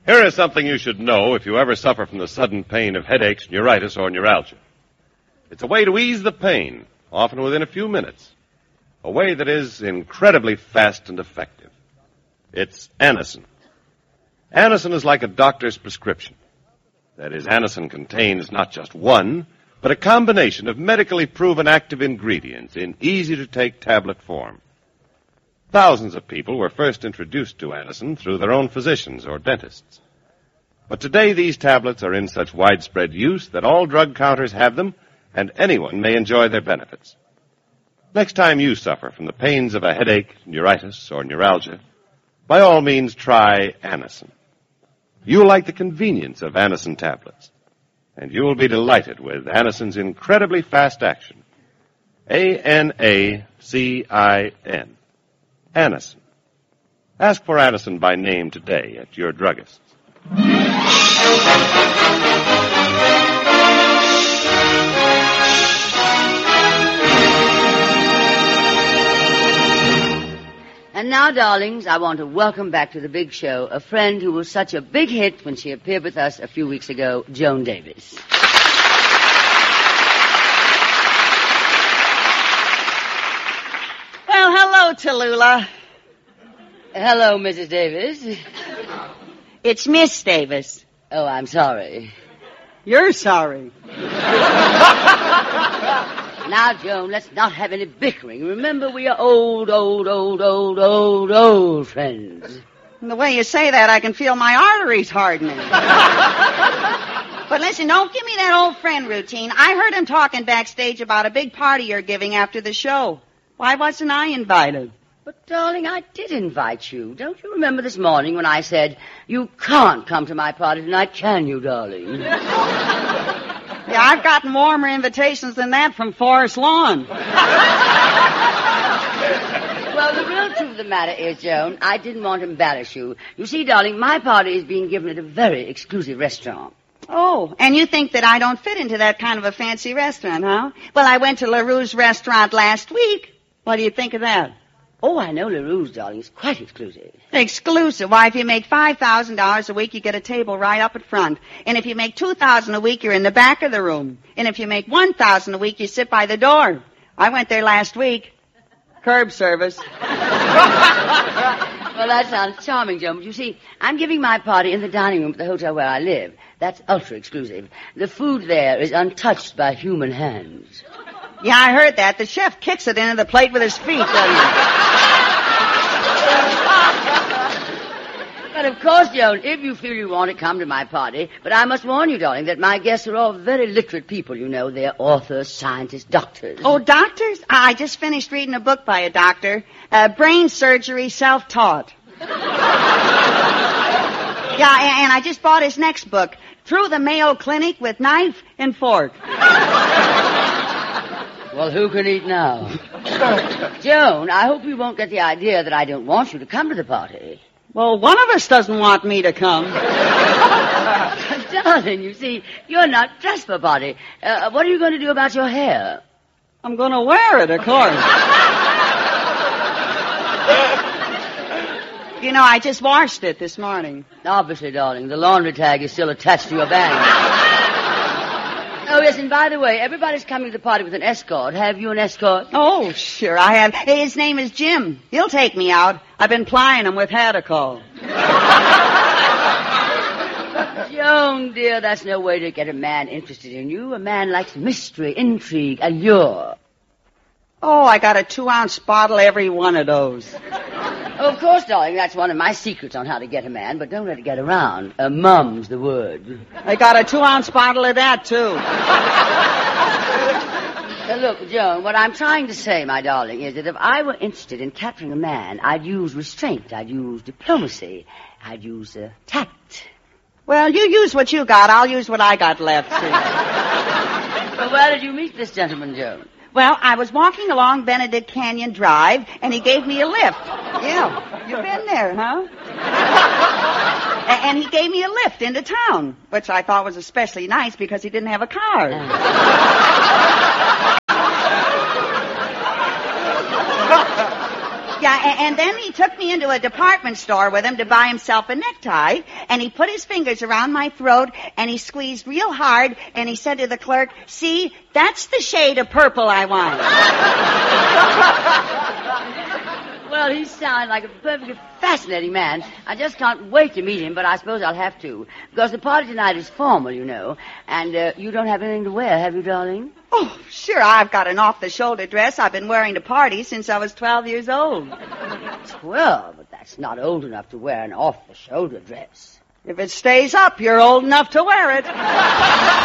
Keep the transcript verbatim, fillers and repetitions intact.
Here is something you should know if you ever suffer from the sudden pain of headaches, neuritis, or neuralgia. It's a way to ease the pain, often within a few minutes. A way that is incredibly fast and effective. It's Anacin. Anacin is like a doctor's prescription. That is, Anacin contains not just one, but a combination of medically proven active ingredients in easy-to-take tablet form. Thousands of people were first introduced to Anacin through their own physicians or dentists. But today these tablets are in such widespread use that all drug counters have them, and anyone may enjoy their benefits. Next time you suffer from the pains of a headache, neuritis, or neuralgia, by all means try Anacin. You'll like the convenience of Anacin tablets, and you'll be delighted with Anacin's incredibly fast action. A N A C I N. Anacin. Ask for Anacin by name today at your druggist's. And now, darlings, I want to welcome back to the big show a friend who was such a big hit when she appeared with us a few weeks ago, Joan Davis. Well, hello, Tallulah. Hello, Missus Davis. It's Miss Davis. Oh, I'm sorry. You're sorry. Now, Joan, let's not have any bickering. Remember, we are old, old, old, old, old, old friends. And the way you say that, I can feel my arteries hardening. But listen, don't give me that old friend routine. I heard him talking backstage about a big party you're giving after the show. Why wasn't I invited? But, darling, I did invite you. Don't you remember this morning when I said, you can't come to my party tonight, can you, darling? Yeah, I've gotten warmer invitations than that from Forest Lawn. Well, the real truth of the matter is, Joan, I didn't want to embarrass you. You see, darling, my party is being given at a very exclusive restaurant. Oh, and you think that I don't fit into that kind of a fancy restaurant, huh? Well, I went to LaRue's restaurant last week. What do you think of that? Oh, I know LaRue's, darling. It's quite exclusive. Exclusive? Why, if you make five thousand dollars a week, you get a table right up at front. And if you make two thousand dollars a week, you're in the back of the room. And if you make one thousand dollars a week, you sit by the door. I went there last week. Curb service. Well, that sounds charming, Joan. But you see, I'm giving my party in the dining room at the hotel where I live. That's ultra-exclusive. The food there is untouched by human hands. Yeah, I heard that. The chef kicks it into the plate with his feet, doesn't he? But of course, Joan, if you feel you want to come to my party, but I must warn you, darling, that my guests are all very literate people, you know. They're authors, scientists, doctors. Oh, doctors? I just finished reading a book by a doctor. Uh, brain surgery, self-taught. Yeah, and, and I just bought his next book, Through the Mayo Clinic with Knife and Fork. Well, who can eat now? Joan, I hope you won't get the idea that I don't want you to come to the party. Well, one of us doesn't want me to come. Darling, you see, you're not dressed for a party. Uh, what are you going to do about your hair? I'm going to wear it, of course. You know, I just washed it this morning. Obviously, darling, the laundry tag is still attached to your bag. Oh, yes, and by the way, everybody's coming to the party with an escort. Have you an escort? Oh, sure, I have. Hey, his name is Jim. He'll take me out. I've been plying him with Hadacol. Joan, dear, that's no way to get a man interested in you. A man likes mystery, intrigue, allure. Oh, I got a two-ounce bottle every one of those. Oh, of course, darling, that's one of my secrets on how to get a man, but don't let it get around. Uh, mum's the word. I got a two-ounce bottle of that, too. Now, look, Joan, what I'm trying to say, my darling, is that if I were interested in capturing a man, I'd use restraint, I'd use diplomacy, I'd use uh, tact. Well, you use what you got, I'll use what I got left, see. Well, where did you meet this gentleman, Joan? Well, I was walking along Benedict Canyon Drive, and he gave me a lift. Yeah, you've been there, huh? And he gave me a lift into town, which I thought was especially nice because he didn't have a car. Yeah, and, and then he took me into a department store with him to buy himself a necktie, and he put his fingers around my throat, and he squeezed real hard, and he said to the clerk, see, that's the shade of purple I want. Well, he sounds like a perfectly fascinating man. I just can't wait to meet him, but I suppose I'll have to. Because the party tonight is formal, you know. And uh, you don't have anything to wear, have you, darling? Oh, sure, I've got an off-the-shoulder dress I've been wearing to parties since I was twelve years old. Twelve? But that's not old enough to wear an off-the-shoulder dress. If it stays up, you're old enough to wear it.